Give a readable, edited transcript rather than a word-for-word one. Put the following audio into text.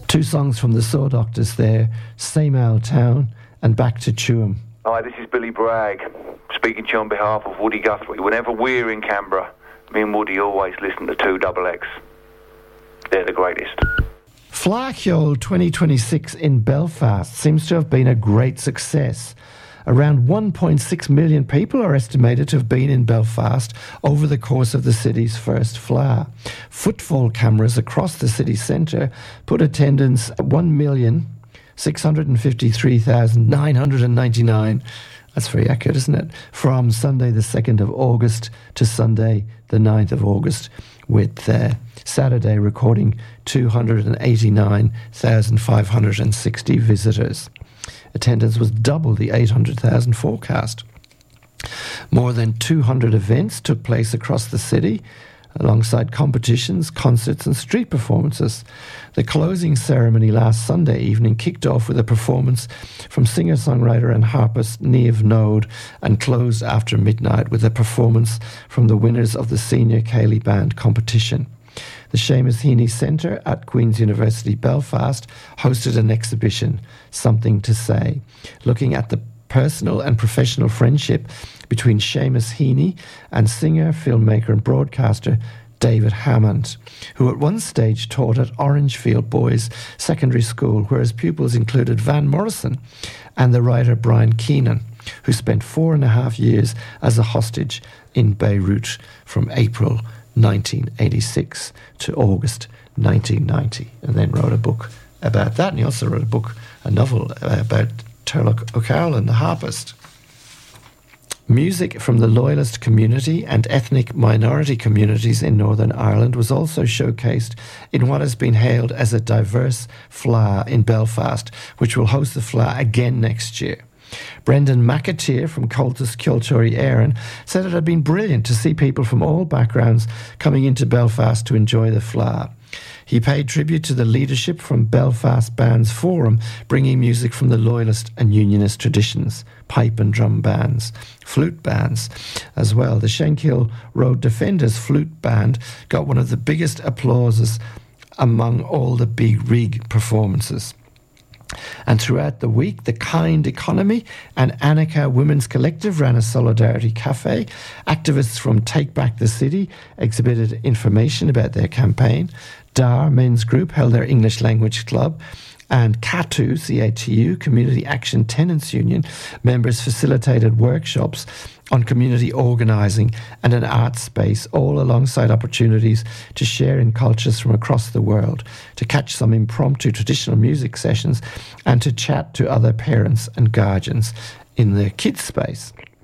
Two songs from the Saw Doctors there, Same Old Town and Back to Chewham. Hi, this is Billy Bragg, speaking to you on behalf of Woody Guthrie. Whenever we're in Canberra, me and Woody always listen to 2XX. They're the greatest. Fleadh 2026 in Belfast seems to have been a great success. Around 1.6 million people are estimated to have been in Belfast over the course of the city's first Fleadh. Footfall cameras across the city centre put attendance at 1,653,999. That's very accurate, isn't it? From Sunday the 2nd of August to Sunday the 9th of August, with Saturday recording 289,560 visitors. Attendance was double the 800,000 forecast. More than 200 events took place across the city, alongside competitions, concerts and street performances. The closing ceremony last Sunday evening kicked off with a performance from singer-songwriter and harpist Niamh Node and closed after midnight with a performance from the winners of the Senior Ceilidh Band competition. The Seamus Heaney Centre at Queen's University Belfast hosted an exhibition, Something to Say, looking at the personal and professional friendship between Seamus Heaney and singer, filmmaker and broadcaster David Hammond, who at one stage taught at Orangefield Boys Secondary School, where his pupils included Van Morrison and the writer Brian Keenan, who spent 4.5 years as a hostage in Beirut from April 1986 to August 1990, and then wrote a book about that. And he also wrote a novel about Turlough O'Carolan, the harpist. Music from the Loyalist community and ethnic minority communities in Northern Ireland was also showcased in what has been hailed as a diverse Fleadh in Belfast, which will host the Fleadh again next year. Brendan McAteer from Cultus Kilturry Éireann said it had been brilliant to see people from all backgrounds coming into Belfast to enjoy the Fleadh. He paid tribute to the leadership from Belfast Bands Forum, bringing music from the Loyalist and Unionist traditions, pipe and drum bands, flute bands as well. The Shankill Road Defenders flute band got one of the biggest applauses among all the big rig performances. And throughout the week, the Kind Economy and Annika Women's Collective ran a Solidarity Cafe. Activists from Take Back the City exhibited information about their campaign. DAR Men's Group held their English Language Club. And CATU, C-A-T-U, Community Action Tenants Union, members facilitated workshops on community organising and an art space, all alongside opportunities to share in cultures from across the world, to catch some impromptu traditional music sessions and to chat to other parents and guardians in the kids space.